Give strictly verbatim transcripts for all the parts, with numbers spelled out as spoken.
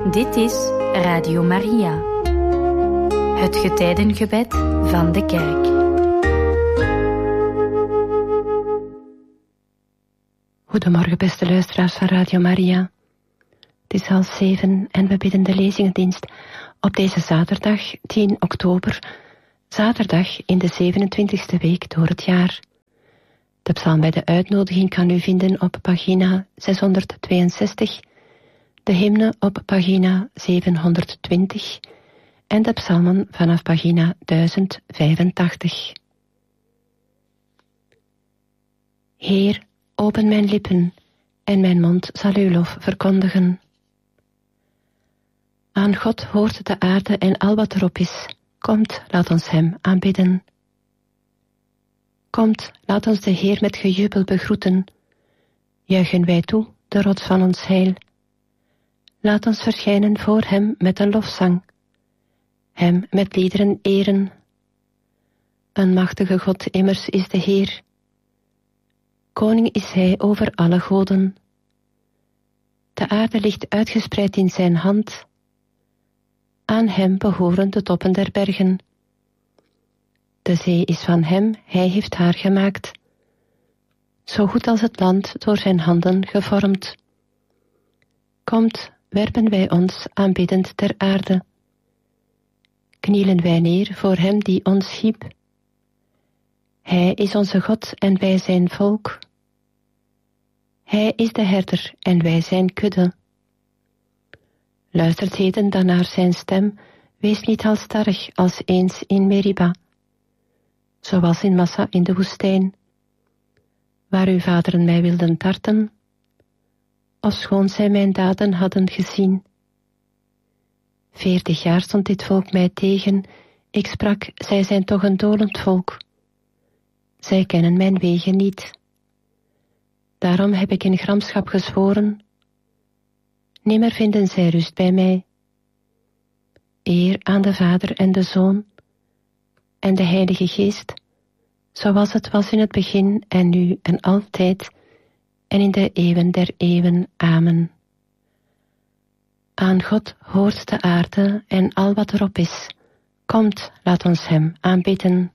Dit is Radio Maria, het getijdengebed van de kerk. Goedemorgen beste luisteraars van Radio Maria. Het is half zeven en we bidden de lezingendienst op deze zaterdag tien oktober, zaterdag in de zevenentwintigste week door het jaar. De psalm bij de uitnodiging kan u vinden op pagina zeshonderdtweeënzestig, de hymne op pagina zevenhonderdtwintig en de psalmen vanaf pagina duizend vijfentachtig. Heer, open mijn lippen en mijn mond zal uw lof verkondigen. Aan God hoort de aarde en al wat erop is. Komt, laat ons hem aanbidden. Komt, laat ons de Heer met gejubel begroeten. Juichen wij toe, de rots van ons heil. Laat ons verschijnen voor hem met een lofzang. Hem met liederen eren. Een machtige God immers is de Heer. Koning is hij over alle goden. De aarde ligt uitgespreid in zijn hand. Aan hem behoren de toppen der bergen. De zee is van hem, hij heeft haar gemaakt. Zo goed als het land door zijn handen gevormd. Komt, werpen wij ons aanbiddend ter aarde. Knielen wij neer voor hem die ons schiep. Hij is onze God en wij zijn volk. Hij is de herder en wij zijn kudde. Luistert heden dan naar zijn stem, wees niet halstarrig als eens in Meriba, zoals in Massa in de woestijn, waar uw vaderen mij wilden tarten, ofschoon zij mijn daden hadden gezien. Veertig jaar stond dit volk mij tegen, ik sprak, zij zijn toch een dolend volk. Zij kennen mijn wegen niet. Daarom heb ik in gramschap gezworen, nimmer vinden zij rust bij mij. Eer aan de Vader en de Zoon en de Heilige Geest, zoals het was in het begin en nu en altijd en in de eeuwen der eeuwen. Amen. Aan God hoort de aarde en al wat erop is. Komt, laat ons hem aanbidden.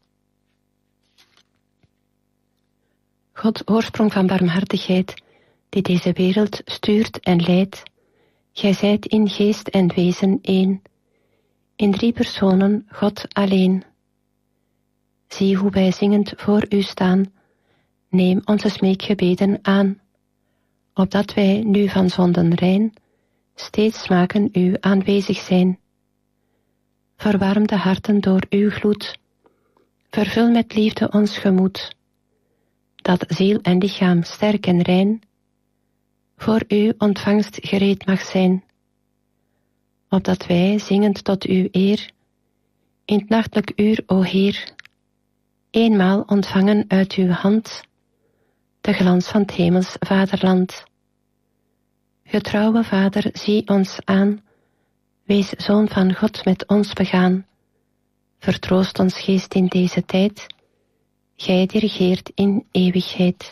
God, oorsprong van barmhartigheid, die deze wereld stuurt en leidt, gij zijt in geest en wezen één, in drie personen God alleen. Zie hoe wij zingend voor u staan, neem onze smeekgebeden aan, opdat wij nu van zonden rein, steeds smaken uw aanwezig zijn. Verwarm de harten door uw gloed, vervul met liefde ons gemoed, dat ziel en lichaam sterk en rein voor uw ontvangst gereed mag zijn, opdat wij zingend tot uw eer in het nachtelijk uur, o Heer, eenmaal ontvangen uit uw hand de glans van het hemels vaderland. Getrouwe Vader, zie ons aan, wees Zoon van God met ons begaan, vertroost ons geest in deze tijd, gij die regeert in eeuwigheid.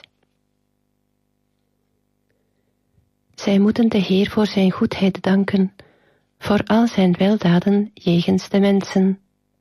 Zij moeten de Heer voor zijn goedheid danken, voor al zijn weldaden jegens de mensen.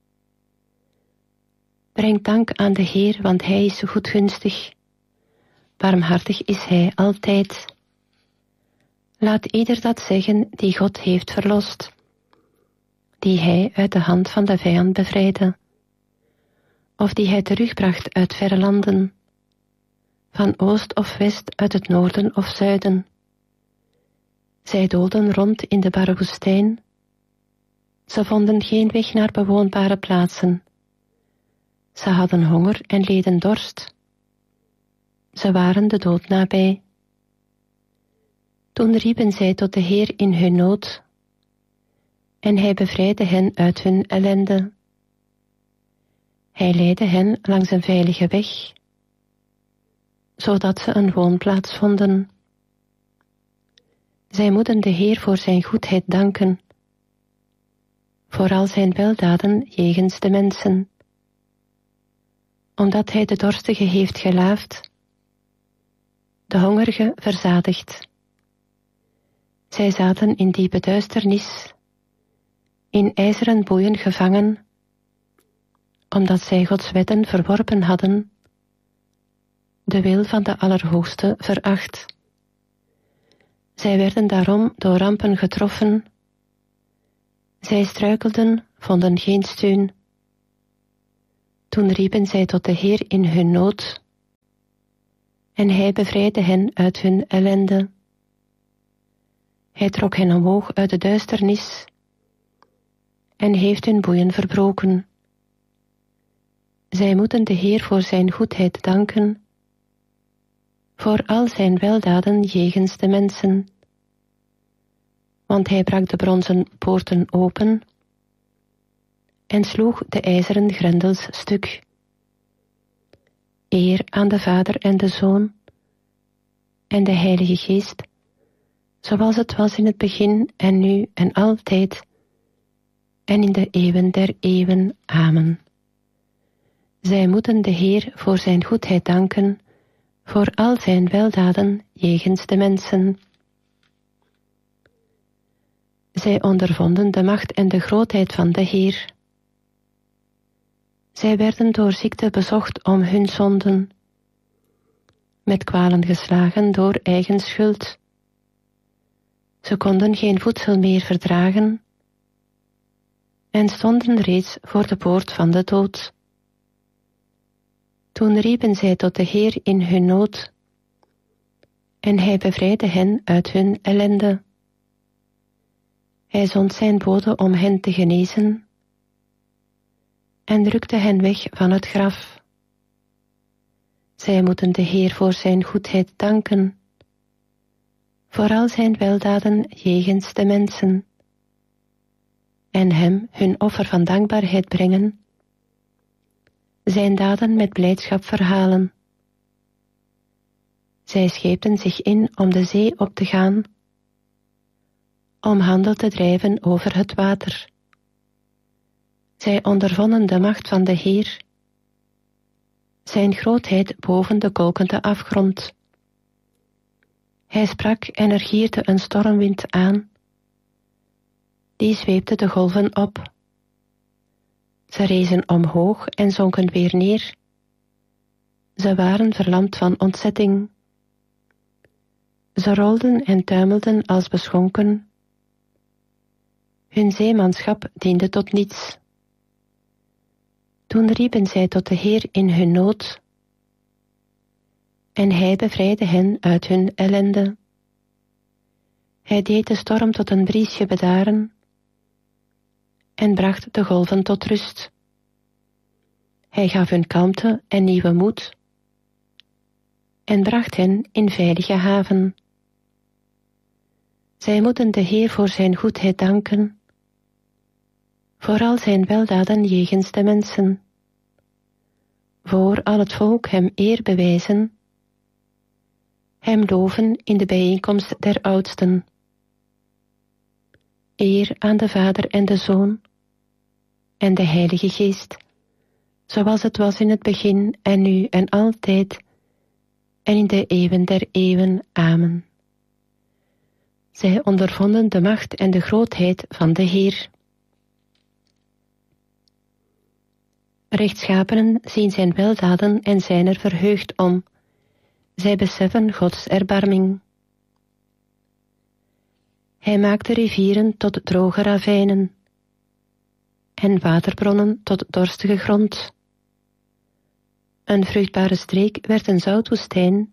Breng dank aan de Heer, want hij is goedgunstig. Barmhartig is hij altijd. Laat ieder dat zeggen die God heeft verlost, die hij uit de hand van de vijand bevrijdde, of die hij terugbracht uit verre landen, van oost of west, uit het noorden of zuiden. Zij doolden rond in de barre woestijn. Ze vonden geen weg naar bewoonbare plaatsen. Ze hadden honger en leden dorst. Ze waren de dood nabij. Toen riepen zij tot de Heer in hun nood, en hij bevrijdde hen uit hun ellende. Hij leidde hen langs een veilige weg, zodat ze een woonplaats vonden. Zij moeten de Heer voor zijn goedheid danken, voor al zijn weldaden jegens de mensen, omdat hij de dorstige heeft gelaafd, de hongerige verzadigd. Zij zaten in diepe duisternis, in ijzeren boeien gevangen, omdat zij Gods wetten verworpen hadden, de wil van de Allerhoogste veracht. Zij werden daarom door rampen getroffen. Zij struikelden, vonden geen steun. Toen riepen zij tot de Heer in hun nood, en Hij bevrijdde hen uit hun ellende. Hij trok hen omhoog uit de duisternis en heeft hun boeien verbroken. Zij moeten de Heer voor zijn goedheid danken, voor al zijn weldaden jegens de mensen. Want hij brak de bronzen poorten open en sloeg de ijzeren grendels stuk. Eer aan de Vader en de Zoon en de Heilige Geest, zoals het was in het begin en nu en altijd en in de eeuwen der eeuwen. Amen. Zij moeten de Heer voor zijn goedheid danken, voor al zijn weldaden jegens de mensen. Zij ondervonden de macht en de grootheid van de Heer. Zij werden door ziekte bezocht om hun zonden, met kwalen geslagen door eigen schuld. Ze konden geen voedsel meer verdragen en stonden reeds voor de poort van de dood. Toen riepen zij tot de Heer in hun nood, en Hij bevrijdde hen uit hun ellende. Hij zond zijn bode om hen te genezen, en rukte hen weg van het graf. Zij moeten de Heer voor zijn goedheid danken, voor al zijn weldaden jegens de mensen, en hem hun offer van dankbaarheid brengen, zijn daden met blijdschap verhalen. Zij scheepten zich in om de zee op te gaan, om handel te drijven over het water. Zij ondervonden de macht van de Heer, zijn grootheid boven de kokende afgrond. Hij sprak en er gierde een stormwind aan, die zweepte de golven op. Ze rezen omhoog en zonken weer neer. Ze waren verlamd van ontzetting. Ze rolden en tuimelden als beschonken. Hun zeemanschap diende tot niets. Toen riepen zij tot de Heer in hun nood, en Hij bevrijdde hen uit hun ellende. Hij deed de storm tot een briesje bedaren en bracht de golven tot rust. Hij gaf hun kalmte en nieuwe moed en bracht hen in veilige haven. Zij moeten de Heer voor zijn goedheid danken, voor al zijn weldaden jegens de mensen, voor al het volk hem eer bewijzen, hem loven in de bijeenkomst der oudsten. Eer aan de Vader en de Zoon en de Heilige Geest, zoals het was in het begin en nu en altijd en in de eeuwen der eeuwen. Amen. Zij ondervonden de macht en de grootheid van de Heer. Rechtschapenen zien zijn weldaden en zijn er verheugd om. Zij beseffen Gods erbarming. Hij maakt de rivieren tot droge ravijnen en waterbronnen tot dorstige grond. Een vruchtbare streek werd een zoutwoestijn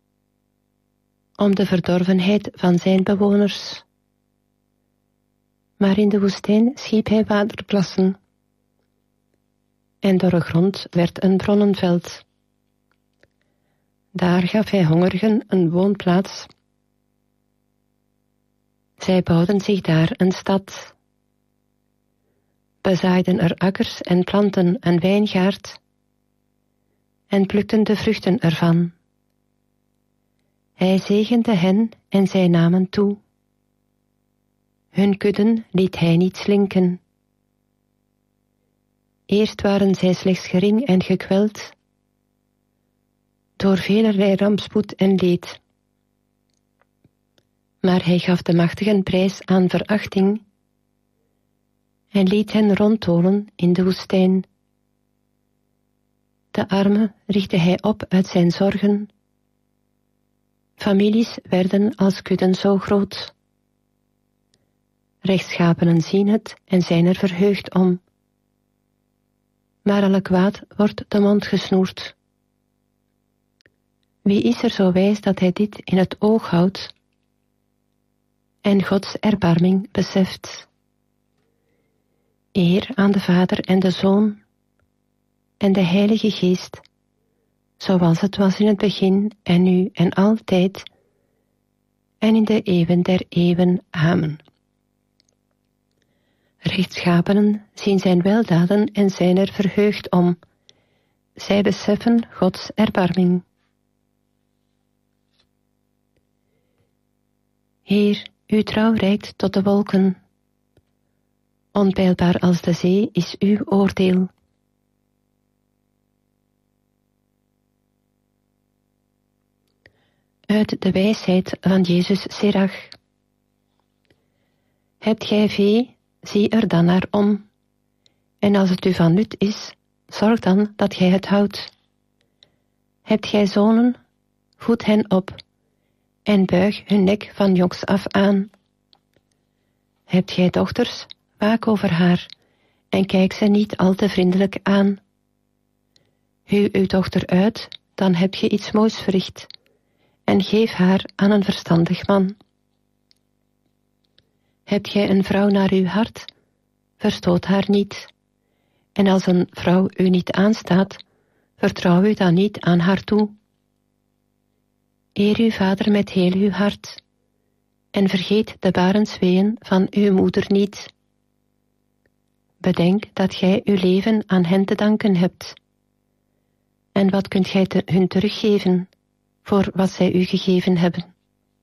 om de verdorvenheid van zijn bewoners. Maar in de woestijn schiep hij waterplassen en dorre grond werd een bronnenveld. Daar gaf hij hongerigen een woonplaats. Zij bouwden zich daar een stad, bezaaiden er akkers en planten een wijngaard en plukten de vruchten ervan. Hij zegende hen en zij namen toe. Hun kudden liet hij niet slinken. Eerst waren zij slechts gering en gekweld door velerlei rampspoed en leed. maar hij gaf de machtigen prijs aan verachting en liet hen ronddolen in de woestijn. De armen richtte hij op uit zijn zorgen. Families werden als kudden zo groot. Rechtschapenen zien het en zijn er verheugd om. Maar alle kwaad wordt de mond gesnoerd. Wie is er zo wijs dat hij dit in het oog houdt en Gods erbarming beseft? Eer aan de Vader en de Zoon en de Heilige Geest, zoals het was in het begin en nu en altijd en in de eeuwen der eeuwen. Amen. Rechtschapenen zien zijn weldaden en zijn er verheugd om. Zij beseffen Gods erbarming. Heer, uw trouw reikt tot de wolken. Onpeilbaar als de zee is uw oordeel. Uit de wijsheid van Jezus Sirach. Hebt gij vee, zie er dan naar om. En als het u van nut is, zorg dan dat gij het houdt. Hebt gij zonen, voed hen op, en buig hun nek van jongs af aan. Hebt gij dochters, waak over haar, en kijk ze niet al te vriendelijk aan. Huw uw dochter uit, dan heb je iets moois verricht, en geef haar aan een verstandig man. Hebt gij een vrouw naar uw hart, verstoot haar niet. En als een vrouw u niet aanstaat, vertrouw u dan niet aan haar toe. Eer uw vader met heel uw hart, en vergeet de barensweeën van uw moeder niet. Bedenk dat gij uw leven aan hen te danken hebt. En wat kunt gij te hun teruggeven, voor wat zij u gegeven hebben?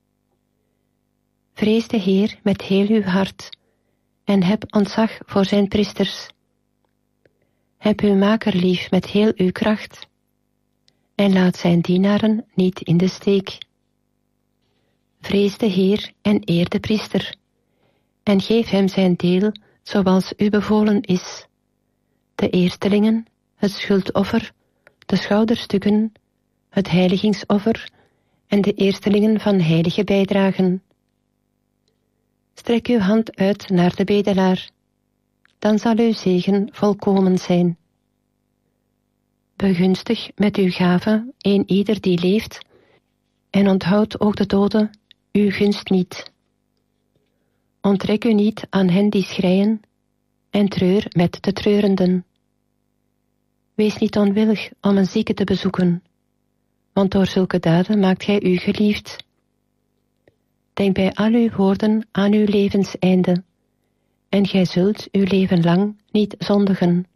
Vrees de Heer met heel uw hart, en heb ontzag voor zijn priesters. Heb uw maker lief met heel uw kracht, en laat zijn dienaren niet in de steek. Vrees de Heer en eer de priester, en geef hem zijn deel zoals u bevolen is. De eerstelingen, het schuldoffer, de schouderstukken, het heiligingsoffer en de eerstelingen van heilige bijdragen. Strek uw hand uit naar de bedelaar, dan zal uw zegen volkomen zijn. Begunstig met uw gave een ieder die leeft, en onthoud ook de doden uw gunst niet. Onttrek u niet aan hen die schreien, en treur met de treurenden. Wees niet onwillig om een zieke te bezoeken, want door zulke daden maakt gij u geliefd. Denk bij al uw woorden aan uw levenseinde, en gij zult uw leven lang niet zondigen.